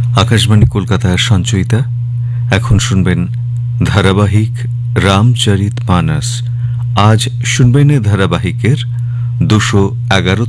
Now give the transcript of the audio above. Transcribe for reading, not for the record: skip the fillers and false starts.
আকাশবাণী কলকাতার সঞ্চয়িতা। এখন শুনবেন ধারাবাহিক রামচরিত মানস। আজ শুনবেন এ ধারাবাহিকের 211